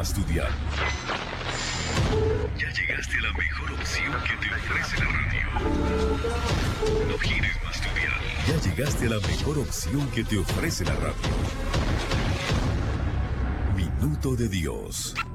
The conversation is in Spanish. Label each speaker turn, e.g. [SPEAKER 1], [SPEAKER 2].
[SPEAKER 1] más tu dial. Ya llegaste a la mejor opción que te ofrece la radio. No gires más tu dial. Ya llegaste a la mejor opción que te ofrece la radio. Minuto de Dios.